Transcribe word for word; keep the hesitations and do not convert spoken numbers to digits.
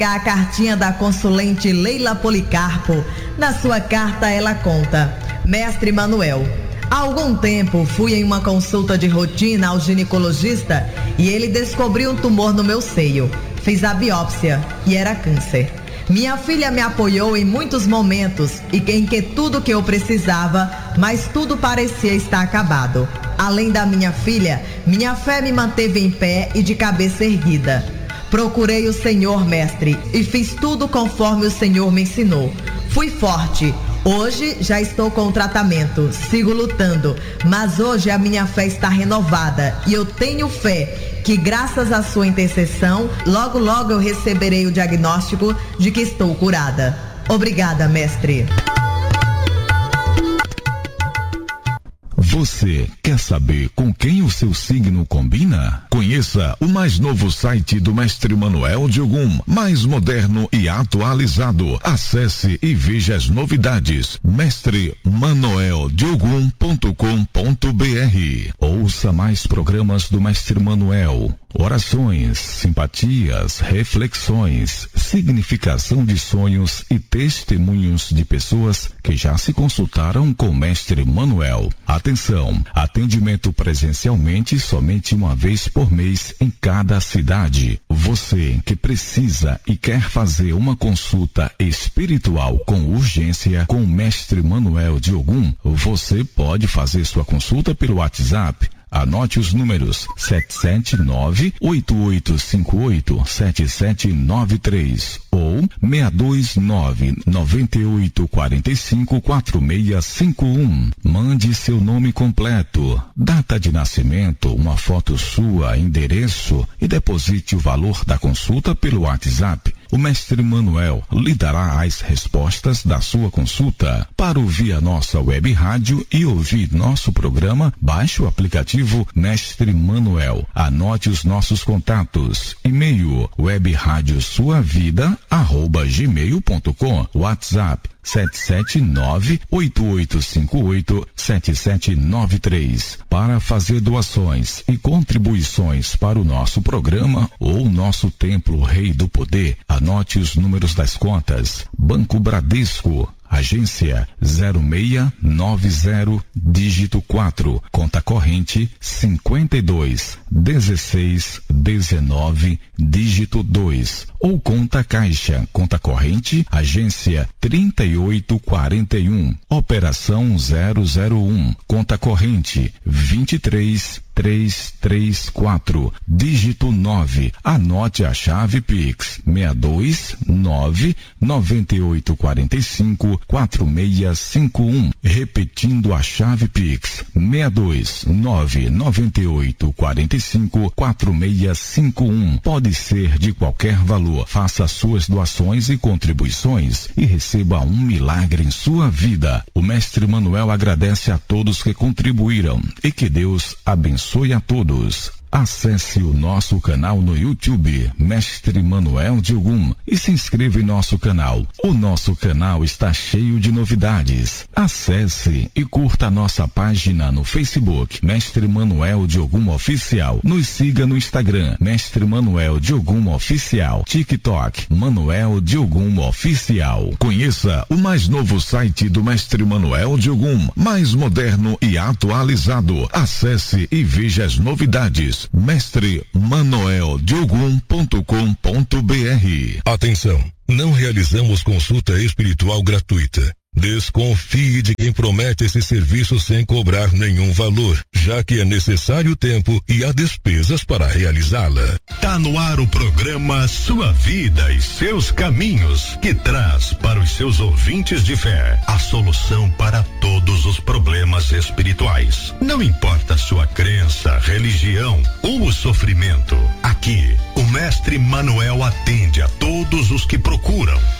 A cartinha da consulente Leila Policarpo. Na sua carta ela conta: Mestre Manuel, há algum tempo fui em uma consulta de rotina ao ginecologista e ele descobriu um tumor no meu seio. Fiz a biópsia e era câncer. Minha filha me apoiou em muitos momentos e em que tudo que eu precisava, mas tudo parecia estar acabado. Além da minha filha, minha fé me manteve em pé e de cabeça erguida. Procurei o Senhor, mestre, e fiz tudo conforme o Senhor me ensinou. Fui forte. Hoje já estou com o tratamento, sigo lutando, mas hoje a minha fé está renovada e eu tenho fé que, graças à sua intercessão, logo logo eu receberei o diagnóstico de que estou curada. Obrigada, mestre. Você quer saber com quem o seu signo combina? Conheça o mais novo site do Mestre Manuel de Ogum, mais moderno e atualizado. Acesse e veja as novidades. mestre manuel de ogum ponto com ponto b r. Ouça mais programas do Mestre Manuel. Orações, simpatias, reflexões, significação de sonhos e testemunhos de pessoas que já se consultaram com o Mestre Manuel. Atenção, atendimento presencialmente somente uma vez por mês em cada cidade. Você que precisa e quer fazer uma consulta espiritual com urgência com o Mestre Manuel de Ogum, você pode fazer sua consulta pelo WhatsApp. Anote os números sete sete nove, oito oito cinco oito, sete sete nove três ou seis dois nove, nove oito quatro cinco, quatro seis cinco um. Mande seu nome completo, data de nascimento, uma foto sua, endereço e deposite o valor da consulta pelo WhatsApp. O Mestre Manuel lhe dará as respostas da sua consulta. Para ouvir a nossa web rádio e ouvir nosso programa, baixe o aplicativo Mestre Manuel. Anote os nossos contatos. E-mail web rádio sua vida arroba gmail ponto com. WhatsApp sete sete nove, oito oito cinco oito, sete sete nove três. Para fazer doações e contribuições para o nosso programa ou nosso Templo Rei do Poder, anote os números das contas. Banco Bradesco, agência zero seis nove zero, dígito quatro, conta corrente cinquenta e dois, dezesseis, dezenove, dígito dois, ou conta caixa, conta corrente, agência trinta e oito quarenta e um, operação zero zero um, conta corrente vinte e três, três três quatro, dígito nove. Anote a chave Pix seis dois nove, nove oito quatro cinco, quatro seis cinco um. Repetindo a chave Pix seis dois nove, nove oito quatro cinco, quatro seis cinco um. Pode ser de qualquer valor. Faça suas doações e contribuições e receba um milagre em sua vida. O Mestre Manuel agradece a todos que contribuíram e que Deus abençoe a todos. Acesse o nosso canal no YouTube, Mestre Manuel de Ogum, e se inscreva em nosso canal. O nosso canal está cheio de novidades. Acesse e curta a nossa página no Facebook, Mestre Manuel de Ogum Oficial. Nos siga no Instagram, Mestre Manuel de Ogum Oficial. TikTok, Manuel de Ogum Oficial. Conheça o mais novo site do Mestre Manuel de Ogum, mais moderno e atualizado. Acesse e veja as novidades. mestre manuel de ogum ponto com ponto b r. Atenção, não realizamos consulta espiritual gratuita. Desconfie de quem promete esse serviço sem cobrar nenhum valor, já que é necessário tempo e há despesas para realizá-la. Tá no ar o programa Sua Vida e Seus Caminhos, que traz para os seus ouvintes de fé a solução para todos os problemas espirituais. Não importa a sua crença, religião ou o sofrimento, aqui o Mestre Manuel atende a todos os que procuram